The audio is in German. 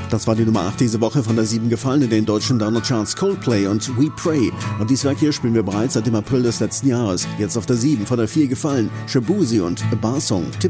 Das war die Nummer 8 diese Woche, von der 7 gefallen in den deutschen Download-Charts Coldplay und We Pray. Und dieses Werk hier spielen wir bereits seit dem April des letzten Jahres. Jetzt auf der 7, von der 4 gefallen Shaboozey und A Bar Song, Tipp